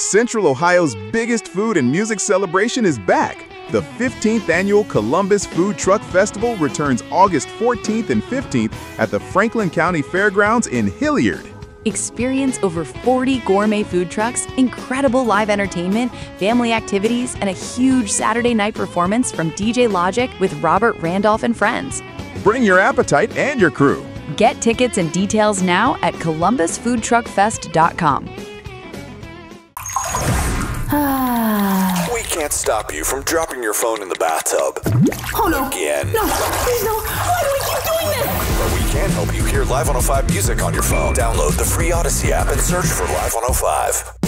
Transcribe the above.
Central Ohio's biggest food and music celebration is back. The 15th annual Columbus Food Truck Festival returns August 14th and 15th at the Franklin County Fairgrounds in Hilliard. Experience over 40 gourmet food trucks, incredible live entertainment, family activities, and a huge Saturday night performance from DJ Logic with Robert Randolph and friends. Bring your appetite and your crew. Get tickets and details now at columbusfoodtruckfest.com. We can't stop you from dropping your phone in the bathtub. Oh no. Again. No, please no. Why do we keep doing this? But we can help you hear Live 105 music on your phone. Download the free Odyssey app and search for Live 105.